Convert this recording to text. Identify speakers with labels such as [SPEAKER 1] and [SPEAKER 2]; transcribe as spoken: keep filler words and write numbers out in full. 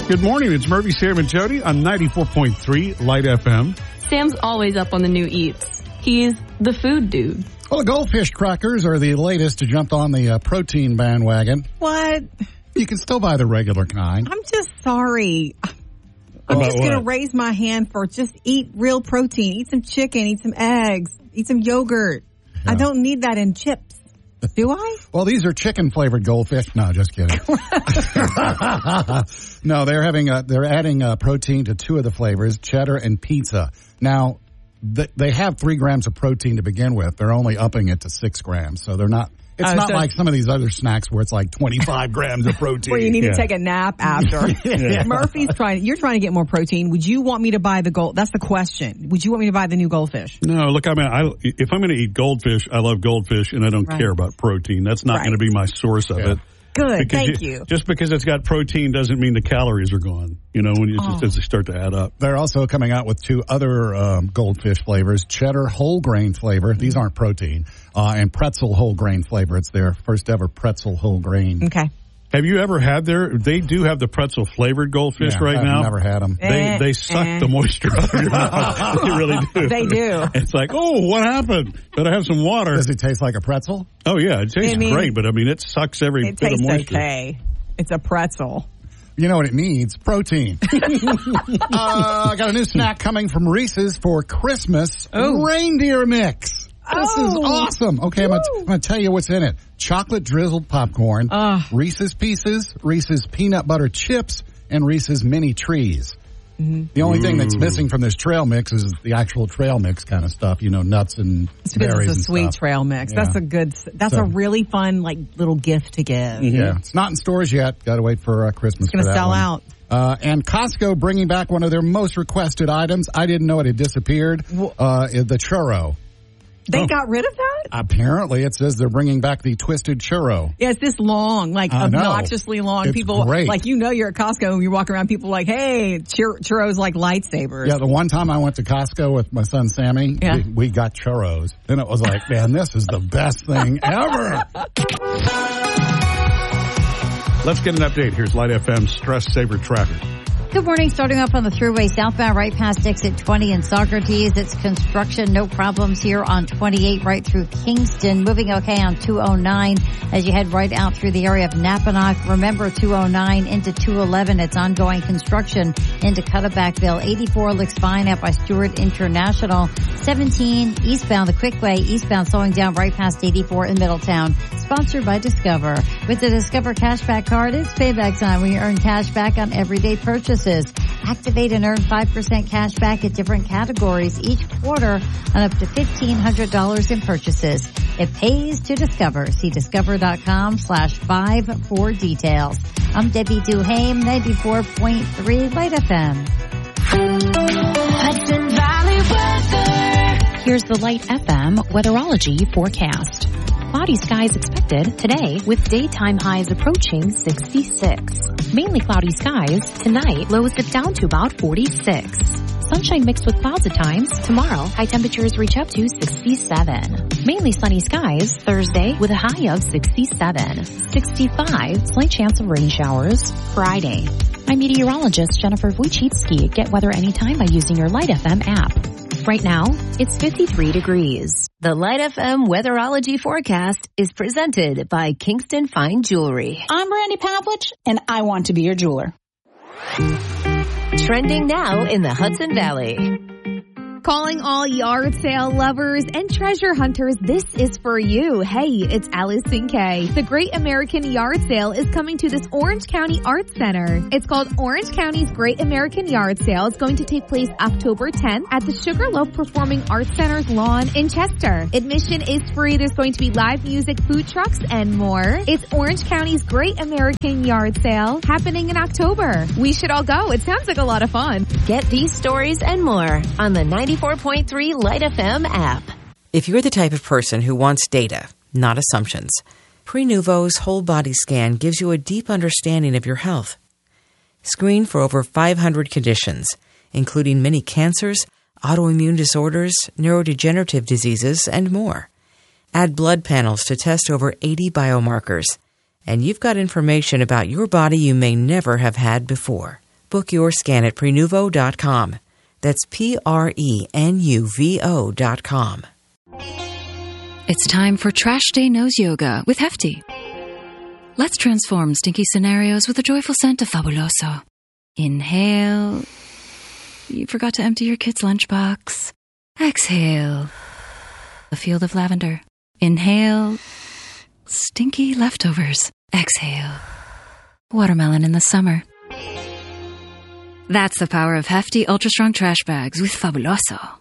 [SPEAKER 1] Good morning. It's Murphy, Sam, and Jody on ninety-four point three Light F M.
[SPEAKER 2] Sam's always up on the new eats. He's the food dude.
[SPEAKER 3] Well, the Goldfish crackers are the latest to jump on the uh, protein bandwagon.
[SPEAKER 4] What?
[SPEAKER 3] You can still buy the regular kind.
[SPEAKER 4] I'm just sorry. I'm
[SPEAKER 1] About
[SPEAKER 4] just going to
[SPEAKER 1] what?
[SPEAKER 4] raise my hand for just eat real protein. Eat some chicken, eat some eggs, eat some yogurt.
[SPEAKER 3] Yeah.
[SPEAKER 4] I don't need that in chips. Do I?
[SPEAKER 3] Well, these are chicken-flavored goldfish. No, just kidding. No, they're having a, they're adding uh, protein to two of the flavors, cheddar and pizza. Now, th- they have three grams of protein to begin with. They're only upping it to six grams, so they're not. It's
[SPEAKER 4] Oh,
[SPEAKER 3] not
[SPEAKER 4] so-
[SPEAKER 3] like some of these other snacks where it's like twenty-five grams of protein.
[SPEAKER 4] Where you need
[SPEAKER 1] Yeah.
[SPEAKER 4] to take a nap after.
[SPEAKER 3] Yeah.
[SPEAKER 4] Murphy's trying. You're trying to get more protein. Would you want me to buy the gold? That's the question. Would you want me to buy the new goldfish?
[SPEAKER 1] No, look, I mean, I, if I'm going to eat goldfish, I love goldfish, and I don't
[SPEAKER 4] Right.
[SPEAKER 1] care about protein. That's not
[SPEAKER 4] Right.
[SPEAKER 1] going to be my source of
[SPEAKER 3] Yeah.
[SPEAKER 1] it.
[SPEAKER 4] Good.
[SPEAKER 1] Because
[SPEAKER 4] Thank you.
[SPEAKER 1] Just because it's got protein doesn't mean the calories are gone. You know, when you
[SPEAKER 4] Oh.
[SPEAKER 1] just as they start to add up.
[SPEAKER 3] They're also coming out with two other um, goldfish flavors, cheddar whole grain flavor. These aren't protein. Uh, and pretzel whole grain flavor. It's their first ever pretzel whole grain.
[SPEAKER 4] Okay.
[SPEAKER 1] Have you ever had their? They do have the pretzel flavored goldfish
[SPEAKER 3] Yeah,
[SPEAKER 1] right
[SPEAKER 3] I've
[SPEAKER 1] now.
[SPEAKER 3] never had them.
[SPEAKER 1] They
[SPEAKER 4] Eh,
[SPEAKER 1] they suck
[SPEAKER 4] eh.
[SPEAKER 1] the moisture out of your mouth. They really do.
[SPEAKER 4] They do.
[SPEAKER 1] It's like, oh, what happened? Better have some water.
[SPEAKER 3] Does it taste like a pretzel?
[SPEAKER 1] Oh yeah, it tastes
[SPEAKER 4] I mean,
[SPEAKER 1] great, but I mean, it sucks every
[SPEAKER 4] It
[SPEAKER 1] bit of
[SPEAKER 4] tastes
[SPEAKER 1] moisture.
[SPEAKER 4] okay. It's a pretzel.
[SPEAKER 3] You know what it needs? Protein. uh, I got a new snack coming from Reese's for Christmas.
[SPEAKER 4] Oh.
[SPEAKER 3] Reindeer mix. This is
[SPEAKER 4] Oh.
[SPEAKER 3] awesome. Okay, I'm
[SPEAKER 4] Woo.
[SPEAKER 3] going to tell you what's in it. Chocolate drizzled popcorn,
[SPEAKER 4] Ugh.
[SPEAKER 3] Reese's Pieces, Reese's peanut butter chips, and Reese's mini trees. The only thing that's missing from this trail mix is the actual trail mix kind of stuff, you know, nuts and
[SPEAKER 4] It's because
[SPEAKER 3] berries
[SPEAKER 4] it's a
[SPEAKER 3] and
[SPEAKER 4] sweet
[SPEAKER 3] stuff.
[SPEAKER 4] trail mix.
[SPEAKER 3] Yeah.
[SPEAKER 4] That's a good. That's
[SPEAKER 3] So-
[SPEAKER 4] a really fun like little gift to give.
[SPEAKER 3] Yeah, it's not in stores yet. Got to wait for uh, Christmas.
[SPEAKER 4] It's gonna
[SPEAKER 3] for that
[SPEAKER 4] sell
[SPEAKER 3] one.
[SPEAKER 4] out.
[SPEAKER 3] Uh, and Costco bringing back one of their most requested items. I didn't know it had disappeared. Uh, the churro.
[SPEAKER 4] They
[SPEAKER 1] Oh.
[SPEAKER 4] got rid of that?
[SPEAKER 3] Apparently, it says they're bringing back the twisted churro.
[SPEAKER 4] Yeah, it's this long, like
[SPEAKER 3] I know.
[SPEAKER 4] obnoxiously long.
[SPEAKER 3] It's
[SPEAKER 4] people
[SPEAKER 3] great.
[SPEAKER 4] like you know you're at Costco and you walk around. People like, hey, chur- churros like lightsabers.
[SPEAKER 3] Yeah, the one time I went to Costco with my son Sammy,
[SPEAKER 4] Yeah.
[SPEAKER 3] we, we got churros. Then it was like, man, this is the best thing ever.
[SPEAKER 1] Let's get an update. Here's Light F M's Stress Saver Tracker.
[SPEAKER 5] Good morning. Starting off on the thruway southbound right past exit twenty in Socrates. It's construction. No problems here on twenty-eight right through Kingston. Moving okay on two oh nine as you head right out through the area of Napanock. Remember two oh nine into two eleven. It's ongoing construction into Cutterbackville. eighty-four looks fine out by Stewart International. seventeen eastbound the Quickway. Eastbound slowing down right past eighty-four in Middletown. Sponsored by Discover. With the Discover Cashback Card, it's payback time when you earn cash back on everyday purchases. Activate and earn five percent cash back at different categories each quarter on up to fifteen hundred dollars in purchases. It pays to Discover. See discover.com slash five for details. I'm Debbie Duhame, ninety-four point three Light F M.
[SPEAKER 6] Hudson Valley weather.
[SPEAKER 7] Here's the Light F M weatherology forecast. Cloudy skies expected today with daytime highs approaching sixty-six. Mainly cloudy skies tonight, lows dip down to about forty-six. Sunshine mixed with clouds at times. Tomorrow, high temperatures reach up to sixty-seven. Mainly sunny skies Thursday with a high of sixty-seven. sixty-five, slight chance of rain showers Friday. I'm meteorologist Jennifer Wojcicki. Get weather anytime by using your Light F M app. Right now, it's fifty-three degrees.
[SPEAKER 6] The Light F M weatherology forecast is presented by Kingston Fine Jewelry.
[SPEAKER 8] I'm Brandy Pavlich, and I want to be your jeweler.
[SPEAKER 6] Trending now in the Hudson Valley.
[SPEAKER 9] Calling all yard sale lovers and treasure hunters, this is for you. Hey, it's Allison Kay. The Great American Yard Sale is coming to this Orange County Arts Center. It's called Orange County's Great American Yard Sale. It's going to take place October tenth at the Sugarloaf Performing Arts Center's lawn in Chester. Admission is free. There's going to be live music, food trucks, and more. It's Orange County's Great American Yard Sale happening in October. We should all go. It sounds like a lot of fun.
[SPEAKER 6] Get these stories and more on the ninety-four point three Light F M app.
[SPEAKER 10] If you're the type of person who wants data, not assumptions, Prenuvo's whole body scan gives you a deep understanding of your health. Screen for over five hundred conditions, including many cancers, autoimmune disorders, neurodegenerative diseases, and more. Add blood panels to test over eighty biomarkers, and you've got information about your body you may never have had before. Book your scan at prenuvo dot com. That's P R E N U V O dot com.
[SPEAKER 11] It's time for Trash Day Nose Yoga with Hefty. Let's transform stinky scenarios with a joyful scent of Fabuloso. Inhale. You forgot to empty your kid's lunchbox. Exhale. A field of lavender. Inhale. Stinky leftovers. Exhale. Watermelon in the summer. That's the power of Hefty Ultra Strong Trash Bags with Fabuloso.